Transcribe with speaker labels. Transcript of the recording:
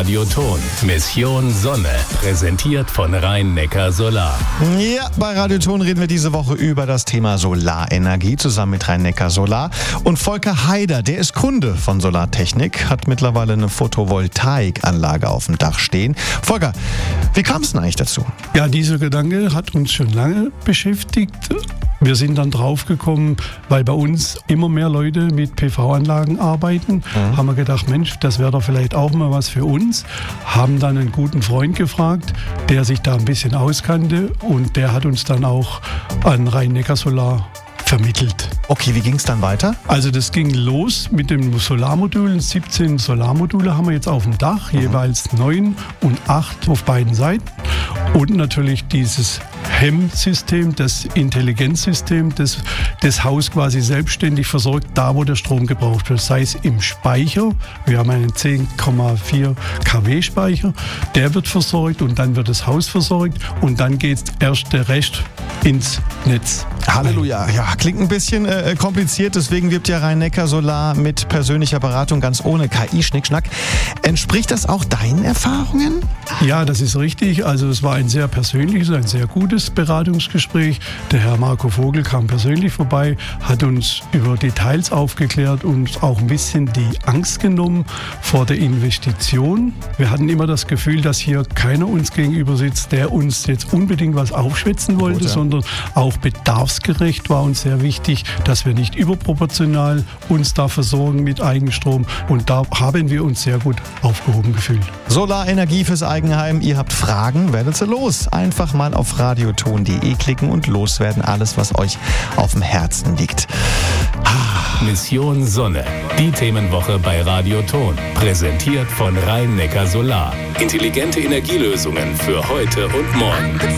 Speaker 1: Radioton. Mission Sonne. Präsentiert von Rhein-Neckar Solar.
Speaker 2: Ja, bei Radioton reden wir diese Woche über das Thema Solarenergie zusammen mit Rhein-Neckar Solar. Und Volker Heider, der ist Kunde von Solartechnik, hat mittlerweile eine Photovoltaikanlage auf dem Dach stehen. Volker, wie kam es denn eigentlich dazu?
Speaker 3: Ja, dieser Gedanke hat uns schon lange beschäftigt. Wir sind dann draufgekommen, weil bei uns immer mehr Leute mit PV-Anlagen arbeiten, haben wir gedacht, Mensch, das wäre doch vielleicht auch mal was für uns. Haben dann einen guten Freund gefragt, der sich da ein bisschen auskannte, und der hat uns dann auch an Rhein-Neckar Solar vermittelt.
Speaker 2: Okay, wie ging es dann weiter?
Speaker 3: Also das ging los mit den Solarmodulen. 17 Solarmodule haben wir jetzt auf dem Dach, jeweils 9 und 8 auf beiden Seiten. Und natürlich dieses HEM-System, das Intelligenzsystem, das das Haus quasi selbstständig versorgt, da wo der Strom gebraucht wird. Sei es im Speicher, wir haben einen 10,4 kW Speicher, der wird versorgt und dann wird das Haus versorgt und dann geht erst der Rest ins Netz.
Speaker 2: Halleluja. Ja, klingt ein bisschen kompliziert, deswegen wirbt ja Rhein-Neckar Solar mit persönlicher Beratung ganz ohne KI-Schnickschnack. Entspricht das auch deinen Erfahrungen?
Speaker 3: Ja, das ist richtig. Also es war ein sehr persönliches, ein sehr gutes Beratungsgespräch. Der Herr Marco Vogel kam persönlich vorbei, hat uns über Details aufgeklärt und auch ein bisschen die Angst genommen vor der Investition. Wir hatten immer das Gefühl, dass hier keiner uns gegenüber sitzt, der uns jetzt unbedingt was aufschwätzen wollte, sondern auch bedarfsgerecht war uns sehr wichtig, dass wir nicht überproportional uns da versorgen mit Eigenstrom. Und da haben wir uns sehr gut aufgehoben gefühlt.
Speaker 2: Solarenergie fürs Eigenheim. Ihr habt Fragen, werdet sie los. Einfach mal auf radioton.de klicken und loswerden. Alles, was euch auf dem Herzen liegt.
Speaker 1: Mission Sonne. Die Themenwoche bei Radioton. Präsentiert von Rhein-Neckar Solar. Intelligente Energielösungen für heute und morgen.